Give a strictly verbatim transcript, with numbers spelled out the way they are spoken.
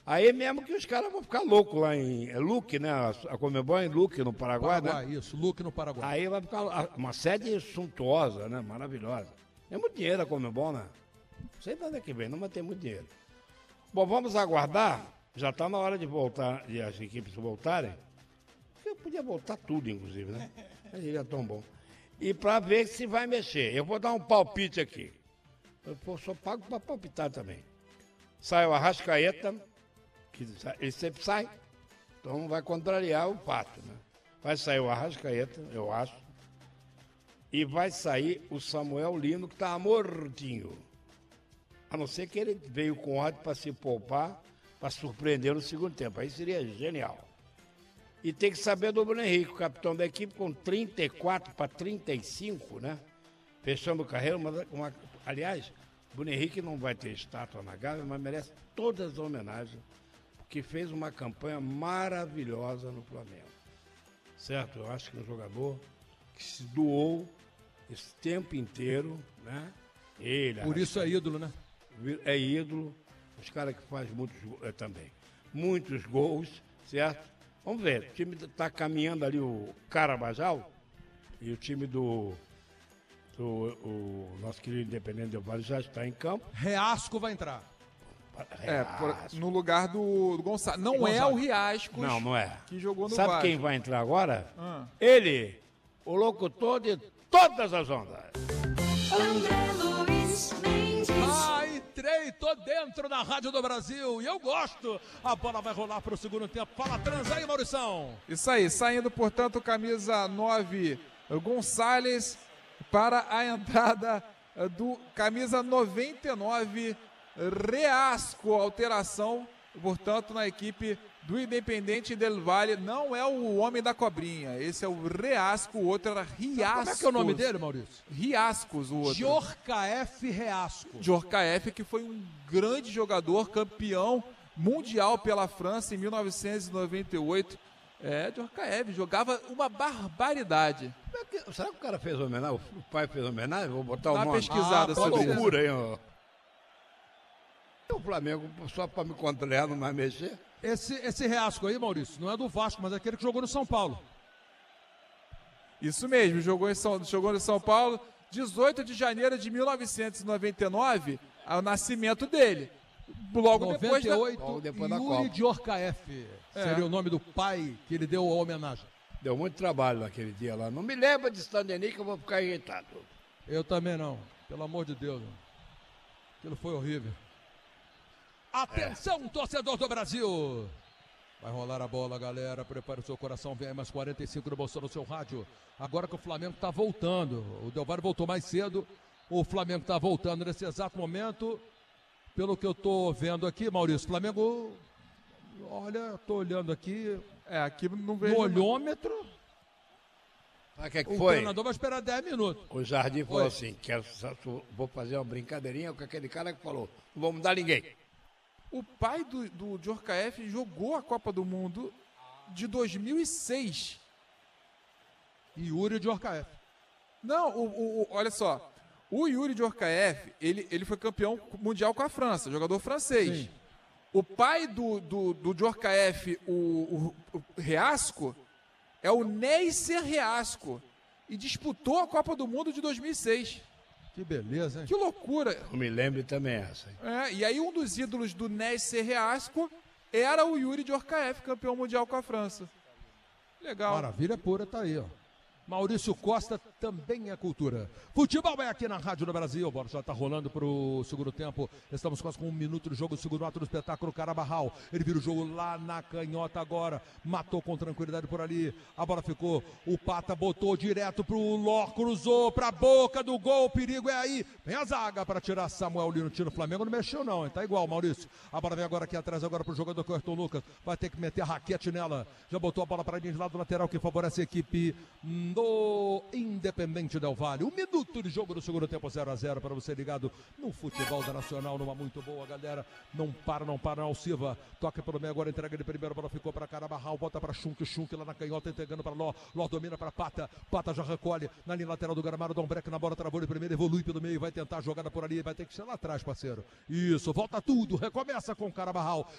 Aí mesmo que os caras vão ficar loucos lá em é Luque, né? A Conmebol é em Luque, no Paraguai, Paraguai, né? isso, Luque no Paraguai. Aí vai ficar uma sede suntuosa, né? Maravilhosa. Tem muito dinheiro a Conmebol, né? Não sei de onde é que vem, não, mas tem muito dinheiro. Bom, vamos aguardar. Já está na hora de voltar, de as equipes voltarem. Eu podia voltar tudo, inclusive, né? Mas já tão bom. E para ver se vai mexer. Eu vou dar um palpite aqui. Eu só pago para palpitar também. Sai o Arrascaeta, que ele sempre sai, então vai contrariar o fato, né? Vai sair o Arrascaeta, eu acho, e vai sair o Samuel Lino, que está mortinho. A não ser que ele veio com ordem para se poupar, para surpreender no segundo tempo. Aí seria genial. E tem que saber do Bruno Henrique, o capitão da equipe, com trinta e quatro para trinta e cinco, né? Fechando carreira. Uma, uma, aliás, o Bruno Henrique não vai ter estátua na Gávea, mas merece todas as homenagens, porque fez uma campanha maravilhosa no Flamengo. Certo? Eu acho que é um jogador que se doou esse tempo inteiro, né? Ele, Por isso é ídolo, né? É ídolo. Os caras que fazem muitos é, também. Muitos gols, certo? Vamos ver, o time está caminhando ali, o Carabajal, e o time do, do o nosso querido Independente Del Valle já está em campo. Reasco vai entrar. É, por, no lugar do, do Gonçalves. Não Gonçalves. é o Riascos Não, não é. que jogou no Sabe Vasco. quem vai entrar agora? Ah. Ele, o locutor de todas as ondas. André Luiz Mendes. Ah, entrei, tô dentro da Rádio do Brasil e eu gosto. A bola vai rolar pro segundo tempo. Fala, transa aí, Maurição. Isso aí, saindo, portanto, camisa nove, Gonçalves, para a entrada do camisa noventa e nove, Reasco. Alteração, portanto, na equipe do Independente Del Valle. Não é o homem da cobrinha, esse é o Reasco, o outro era Riascos. Como é que é o nome dele, Maurício? Riascos, o outro. Djorkaeff Reasco. Djorkaeff, que foi um grande jogador, campeão mundial pela França em mil novecentos e noventa e oito. É, Djorkaeff jogava uma barbaridade. Será que o cara fez homenagem? O pai fez homenagem? Vou botar o Dá uma nome. pesquisada ah, sobre isso. loucura, hein, ó. O Flamengo, só para me controlar, não vai mexer. Esse, esse Reasco aí, Maurício, não é do Vasco, mas é aquele que jogou no São Paulo. Isso mesmo, jogou em São, jogou em São Paulo, dezoito de janeiro de mil novecentos e noventa e nove, ao nascimento dele. Logo depois da... noventa e oito, logo depois da Yuri Copa. Djorkaeff. É. Seria o nome do pai que ele deu a homenagem. Deu muito trabalho naquele dia lá. Não me lembra de Stanley que eu vou ficar irritado. Eu também não, pelo amor de Deus. Aquilo foi horrível. Atenção, torcedor do Brasil! Vai rolar a bola, galera. Prepare o seu coração. Vem aí mais quarenta e cinco no bolso no seu rádio. Agora que o Flamengo está voltando. O Del Valle voltou mais cedo. O Flamengo está voltando nesse exato momento. Pelo que eu estou vendo aqui, Maurício, Flamengo... Olha, estou olhando aqui. É, aqui não vejo... No olhômetro. Sabe o que, é que O foi? treinador vai esperar dez minutos. O Jardim falou Oi. assim, quero, vou fazer uma brincadeirinha com aquele cara que falou, não vamos dar ninguém. O pai do, do Djorkaeff jogou a Copa do Mundo de dois mil e seis. Yuri Djorkaeff. Não, o, o, o- olha só. O Yuri Djorkaeff, ele, ele foi campeão mundial com a França, jogador francês. Sim. O pai do, do, do Djorkaeff, o, o, o Reasco, é o Neisser Reasco. E disputou a Copa do Mundo de dois mil e seis. Que beleza, hein? Que loucura. Não me lembro também essa. Hein? É, e aí um dos ídolos do Neisser Reasco era o Yuri Djorkaeff, campeão mundial com a França. Legal. Maravilha pura, tá aí, ó. Maurício Costa também é cultura. Futebol é aqui na Rádio do Brasil. A bola já tá rolando pro segundo tempo. Estamos quase com um minuto de jogo. Segundo ato do espetáculo, Carabarral. Ele vira o jogo lá na canhota agora. Matou com tranquilidade por ali. A bola ficou. O Pata botou direto pro Ló. Cruzou pra boca do gol. O perigo é aí. Vem a zaga para tirar Samuel Lino. Tira o Flamengo. Não mexeu não, hein? Tá igual, Maurício. A bola vem agora aqui atrás agora pro jogador Cleiton Lucas. Vai ter que meter a raquete nela. Já botou a bola para linha de lado lateral que favorece a equipe do Independente Del Valle. Um minuto de jogo no segundo tempo, zero a zero para você ligado no futebol da Nacional, numa muito boa, galera. Não para, não para, não. Silva toca pelo meio agora, entrega de primeira, bola ficou para Carabarral, volta para Chunk, Chunk lá na canhota, entregando para Ló. Ló domina para Pata, Pata já recolhe na linha lateral do gramado, Dom Breck na bola, travou de primeira, evolui pelo meio, vai tentar a jogada por ali, vai ter que ser lá atrás, parceiro. Isso, volta tudo, recomeça com Carabarral.